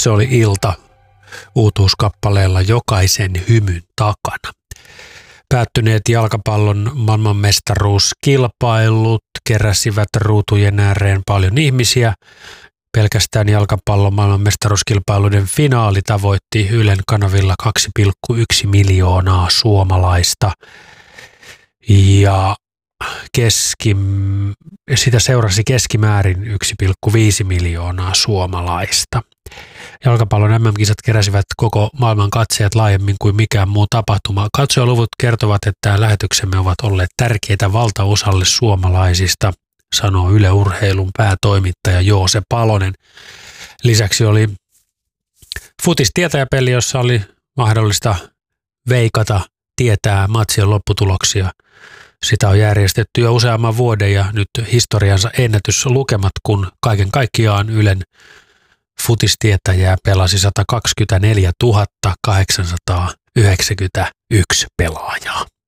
Se oli Ilta uutuuskappaleella Jokaisen hymyn takana. Päättyneet jalkapallon maailmanmestaruuskilpailut keräsivät ruutujen ääreen paljon ihmisiä. Pelkästään jalkapallon maailmanmestaruuskilpailuiden finaali tavoitti Ylen kanavilla 2,1 miljoonaa suomalaista ja sitä seurasi keskimäärin 1,5 miljoonaa suomalaista. Jalkapallon MM-kisat keräsivät koko maailman katsojat laajemmin kuin mikään muu tapahtuma. Katsojaluvut kertovat, että lähetyksemme ovat olleet tärkeitä valtaosalle suomalaisista, sanoo Yle Urheilun päätoimittaja Joose Palonen. Lisäksi oli futistietäjäpeli, jossa oli mahdollista veikata, tietää matsien lopputuloksia. Sitä on järjestetty jo useamman vuoden ja nyt historiansa ennätyslukemat, kun kaiken kaikkiaan Ylen futistietäjää pelasi 124 891 pelaajaa.